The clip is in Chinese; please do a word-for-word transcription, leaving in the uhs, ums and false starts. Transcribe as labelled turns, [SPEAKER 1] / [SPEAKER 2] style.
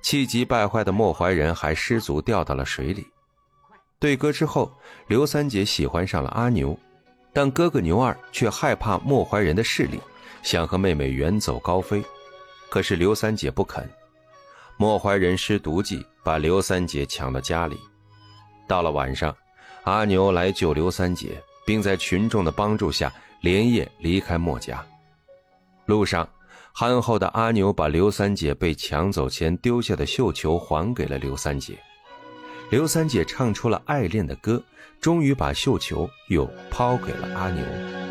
[SPEAKER 1] 气急败坏的莫怀仁还失足掉到了水里。对歌之后，刘三姐喜欢上了阿牛，但哥哥牛二却害怕莫怀仁的势力，想和妹妹远走高飞。可是刘三姐不肯。莫怀仁施毒计，把刘三姐抢到家里。到了晚上，阿牛来救刘三姐，并在群众的帮助下连夜离开莫家。路上，憨厚的阿牛把刘三姐被抢走前丢下的绣球还给了刘三姐。刘三姐唱出了爱恋的歌，终于把绣球又抛给了阿牛。